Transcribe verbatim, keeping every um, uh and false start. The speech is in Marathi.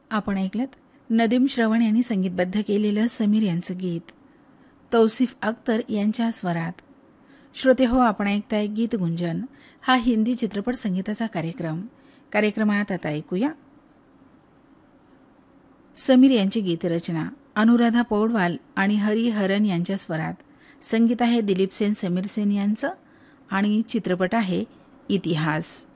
आपण ऐकलत नदीम श्रवण यांनी संगीतबद्ध केलेलं समीर यांचं गीत तौसिफ अख्तर यांच्या स्वरात. श्रोते हो, आपण ऐकताय गीत गुंजन हा हिंदी चित्रपट संगीताचा कार्यक्रम. कार्यक्रमात आता ऐकूया समीर यांची गीतरचना अनुराधा पौडवाल आणि हरिहरन यांच्या स्वरात. संगीत आहे दिलीप सेन समीर सेन यांचं आणि चित्रपट आहे इतिहास.